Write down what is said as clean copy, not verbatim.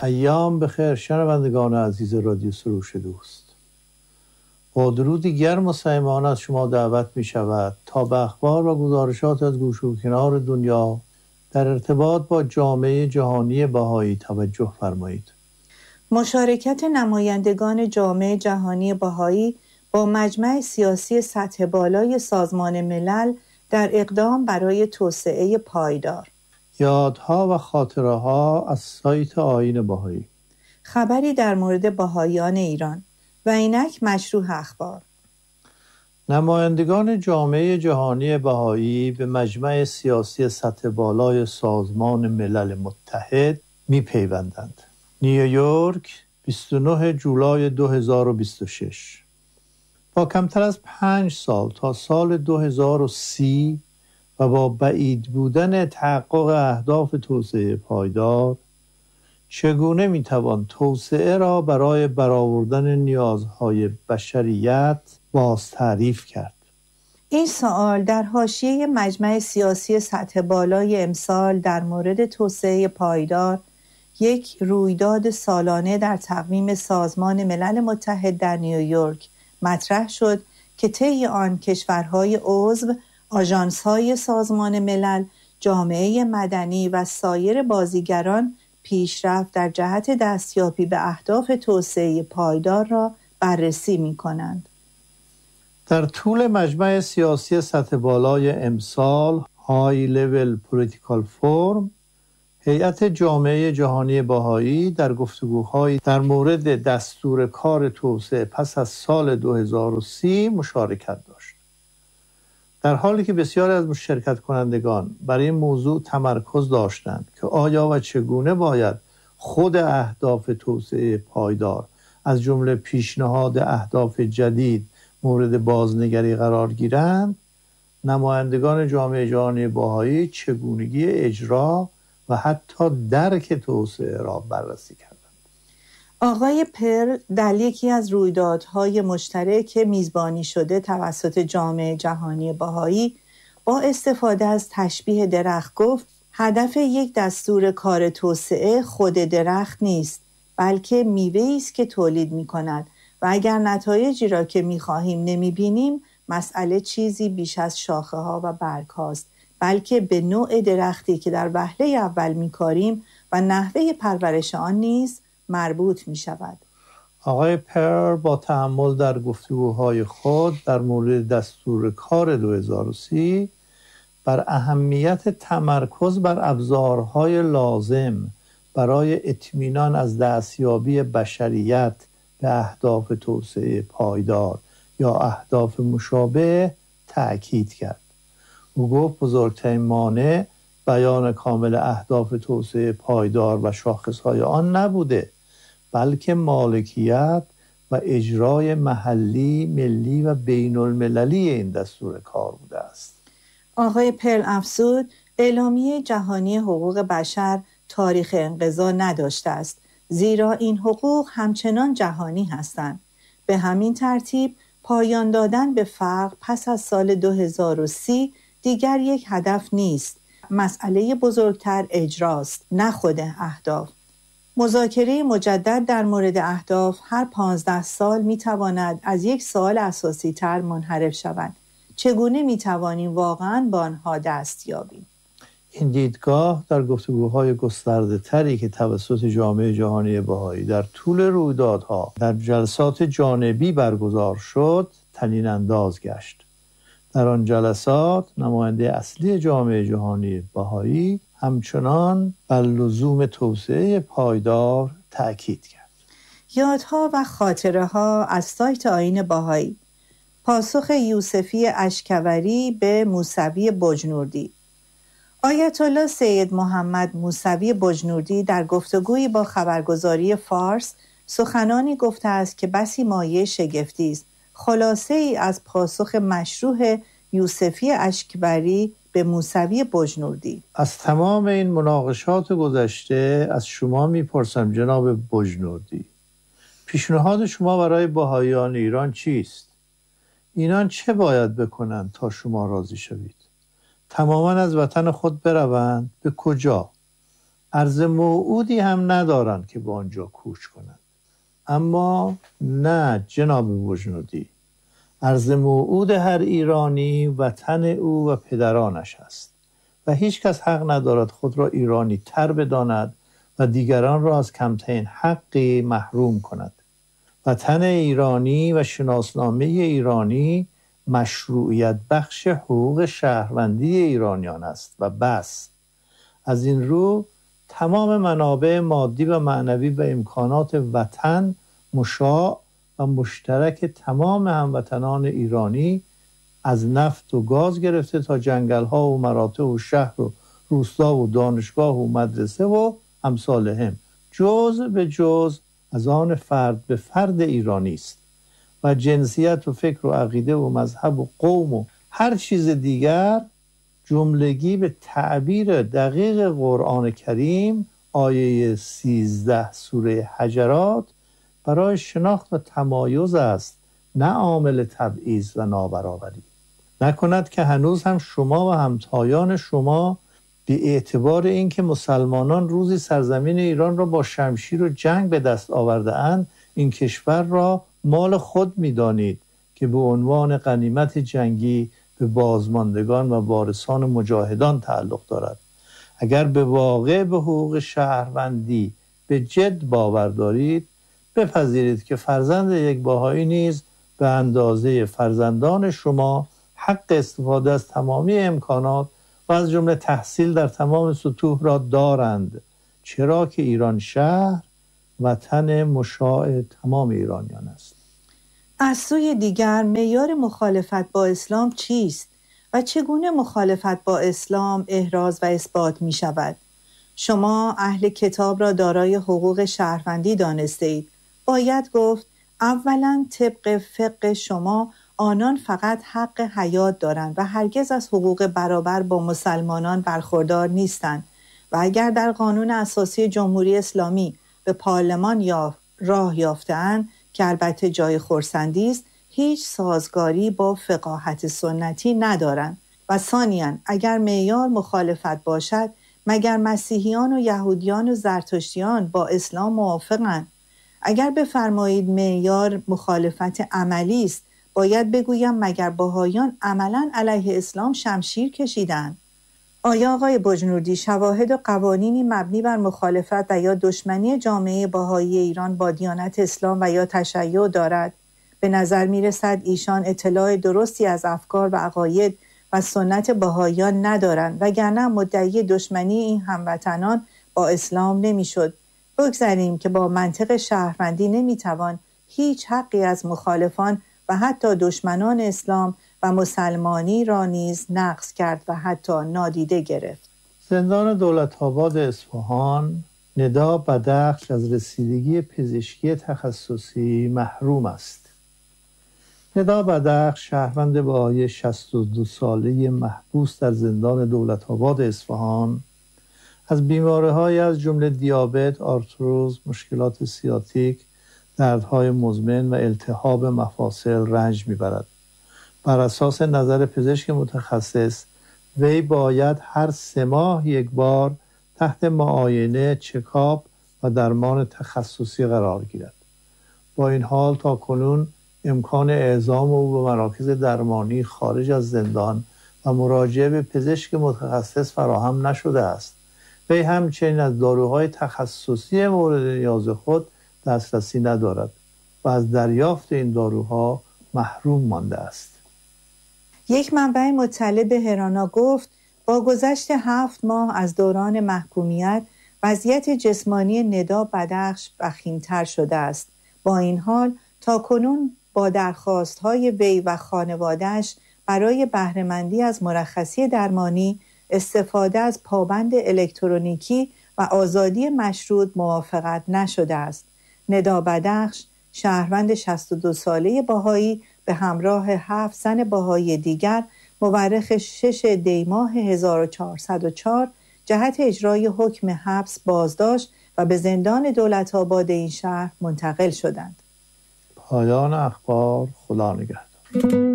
ایام بخیر شنوندگان عزیز رادیو سروش دوست. با درودی گرم و صمیمانه از شما دعوت می شود تا به اخبار و گزارشات از گوش و کنار دنیا در ارتباط با جامعه جهانی بهایی توجه فرمایید. مشارکت نمایندگان جامعه جهانی بهایی با مجمع سیاسی سطح بالای سازمان ملل در اقدام برای توسعه پایدار. یادها و خاطره‌ها از سایت آیین بهایی. خبری در مورد بهاییان ایران و اینک مشروح اخبار. نمایندگان جامعه جهانی بهایی به مجمع سیاسی سطح بالای سازمان ملل متحد می‌پیوندند. نیویورک 29 جولای 2026. با کمتر از 5 سال تا سال 2030 و با بعید بودن تحقق اهداف توسعه پایدار، چگونه میتوان توسعه را برای برآوردن نیازهای بشریت باز تعریف کرد؟ این سوال در حاشیه مجمع سیاسی سطح بالای امسال در مورد توسعه پایدار، یک رویداد سالانه در تقویم سازمان ملل متحد در نیویورک مطرح شد که طی آن کشورهای عضو، آژانس‌های سازمان ملل، جامعه مدنی و سایر بازیگران پیشرفت در جهت دستیابی به اهداف توسعه پایدار را بررسی می‌کنند. در طول مجمع سیاسی سطح بالای امسال High Level Political Forum، هیئت جامعه جهانی بهایی در گفتگوهای در مورد دستور کار توسعه پس از سال 2030 مشارکت داشت. در حالی که بسیاری از شرکت کنندگان برای این موضوع تمرکز داشتند که آیا و چگونه باید خود اهداف توسعه پایدار از جمله پیشنهاد اهداف جدید مورد بازنگری قرار گیرند، نمایندگان جامعه جهانی بهایی چگونگی اجرا و حتی درک توسعه را بررسی کردند. آقای پرل در یکی از رویدادهای مشترک میزبانی شده توسط جامعه جهانی بهایی با استفاده از تشبیه درخت گفت هدف یک دستور کار توسعه خود درخت نیست، بلکه میوه‌ای است که تولید می‌کند و اگر نتایجی را که می‌خواهیم نمی‌بینیم، مسئله چیزی بیش از شاخه‌ها و برگ‌هاست، بلکه به نوع درختی که در وهله اول می‌کاریم و نحوه پرورش آن نیز مربوط می‌شود. آقای پر با تأمل در گفتگوهای خود در مورد دستور کار 2030 بر اهمیت تمرکز بر ابزارهای لازم برای اطمینان از دستیابی بشریت به اهداف توسعه پایدار یا اهداف مشابه تأکید کرد. او گفت بزرگترین مانع بیان کامل اهداف توسعه پایدار و شاخصهای آن نبوده، بلکه مالکیت و اجرای محلی، ملی و بین المللی این دستور کار بوده است. آقای پرل افزود اعلامیه جهانی حقوق بشر تاریخ انقضا نداشته است، زیرا این حقوق همچنان جهانی هستند. به همین ترتیب پایان دادن به فقر پس از سال 2030 دیگر یک هدف نیست. مسئله بزرگتر اجراست، نه خود اهداف. مذاکره مجدد در مورد اهداف هر 15 سال میتواند از یک سوال اساسی تر منحرف شود: چگونه میتوانیم واقعاً به آنها دست یابیم؟ این دیدگاه در گفتگوهای گسترده تری که توسط جامعه جهانی بهایی در طول رویدادها در جلسات جانبی برگزار شد طنین انداز گشت. در آن جلسات نماینده اصلی جامعه جهانی بهایی همچنان بر لزوم توسعه پایدار تأکید کرد. یادها و خاطره ها از سایت آیین بهایی. پاسخ یوسفی اشکوری به موسوی بجنوردی. آیت الله سید محمد موسوی بجنوردی در گفتگویی با خبرگزاری فارس سخنانی گفته است که بسی مایه شگفتی است. خلاصه ای از پاسخ مشروع یوسفی اشکوری به موسوی بجنوردی. از تمام این مناقشات گذشته از شما میپرسم جناب بجنوردی، پیشنهاد شما برای بهائیان ایران چیست؟ اینان چه باید بکنند تا شما راضی شوید؟ تماما از وطن خود بروند؟ به کجا؟ عرض موعودی هم ندارند که به آنجا کوچ کنند. اما نه جناب بجنودی، عرض موعود هر ایرانی وطن او و پدرانش است و هیچ کس حق ندارد خود را ایرانی تر بداند و دیگران را از کمترین حقی محروم کند. وطن ایرانی و شناسنامه ایرانی مشروعیت بخش حقوق شهروندی ایرانیان است و بس. از این رو تمام منابع مادی و معنوی و امکانات وطن مشاع و مشترک تمام هموطنان ایرانی، از نفت و گاز گرفته تا جنگل‌ها و مراتع و شهر و روستا و دانشگاه و مدرسه و امثالهم، جز به جز از آن فرد به فرد ایرانی است و جنسیت و فکر و عقیده و مذهب و قوم و هر چیز دیگر جملگی به تعبیر دقیق قرآن کریم آیه 13 سوره حجرات برای شناخت و تمایز است، نه عامل تبعیض و نابرابری. نکند که هنوز هم شما و همتایان شما به اعتبار اینکه مسلمانان روزی سرزمین ایران را با شمشیر و جنگ به دست آورده اند، این کشور را مال خود می دانید که به عنوان غنیمت جنگی به بازماندگان و وارثان مجاهدان تعلق دارد. اگر به واقع به حقوق شهروندی به جد باور دارید، بپذیرید که فرزند یک بهایی نیز به اندازه فرزندان شما حق استفاده از تمامی امکانات و از جمله تحصیل در تمام سطوح را دارند، چرا که ایران شهر وطن مشاع تمام ایرانیان است. از سوی دیگر معیار مخالفت با اسلام چیست و چگونه مخالفت با اسلام احراز و اثبات می شود؟ شما اهل کتاب را دارای حقوق شهروندی دانسته اید. باید گفت اولا طبق فقه شما آنان فقط حق حیات دارند و هرگز از حقوق برابر با مسلمانان برخوردار نیستند و اگر در قانون اساسی جمهوری اسلامی به پارلمان راه یافته‌اند که البته جای خرسندی است، هیچ سازگاری با فقاهت سنتی ندارند. و ثانیاً اگر معیار مخالفت باشد، مگر مسیحیان و یهودیان و زرتشتیان با اسلام موافقند؟ اگر بفرمایید معیار مخالفت عملی است، باید بگویم مگر بهائیان عملاً علیه اسلام شمشیر کشیدند؟ آیا آقای بجنوردی شواهد و قوانینی مبنی بر مخالفت و یا دشمنی جامعه بهایی ایران با دیانت اسلام و یا تشیع دارد؟ به نظر می رسد ایشان اطلاع درستی از افکار و عقاید و سنت بهائیان ندارند، وگرنه مدعی دشمنی این هموطنان با اسلام نمی شد. بگذاریم که با منطق شهروندی نمی توان هیچ حقی از مخالفان و حتی دشمنان اسلام و مسلمانی را نیز نقض کرد و حتی نادیده گرفت. زندان دولت‌آباد اصفهان ندا بدخش از رسیدگی پزشکی تخصصی محروم است. ندا بدخش شهروند بهایی 62 ساله محبوس در زندان دولت‌آباد اصفهان از بیماری‌های از جمله دیابت، آرتروز، مشکلات سیاتیک، دردهای مزمن و التهاب مفاصل رنج می‌برد. بر اساس نظر پزشک متخصص، وی باید هر 3 ماه یک بار تحت معاینه، چکاپ و درمان تخصصی قرار گیرد. با این حال تا کنون امکان اعزام او به مراکز درمانی خارج از زندان و مراجعه به پزشک متخصص فراهم نشده است. وی همچنین از داروهای تخصصی مورد نیاز خود دسترسی ندارد و از دریافت این داروها محروم مانده است. یک منبع مطلع به هرانا گفت با گذشت 7 ماه از دوران محکومیت وضعیت جسمانی ندا بدخش وخیم‌تر شده است. با این حال تا کنون با درخواست‌های وی و خانواده‌اش برای بهره‌مندی از مرخصی درمانی، استفاده از پابند الکترونیکی و آزادی مشروط موافقت نشده است. ندا بدخش شهروند 62 ساله بهایی به همراه 7 زن بهایی دیگر مورخ 6 دی‌ماه 1404 جهت اجرای حکم حبس بازداشت و به زندان دولت‌آباد این شهر منتقل شدند. پایان اخبار. خدا نگهدار.